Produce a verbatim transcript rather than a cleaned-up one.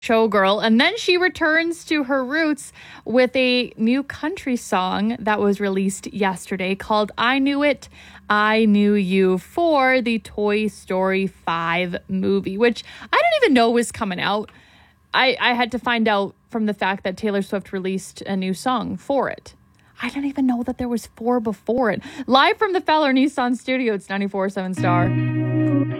showgirl, and then she returns to her roots with a new country song that was released yesterday called I Knew It, I Knew You for the Toy Story five movie, which I didn't even know was coming out. I, I had to find out from the fact that Taylor Swift released a new song for it. I didn't even know that there was four before it. Live from the Feller Nissan studio, it's ninety-four point seven Star.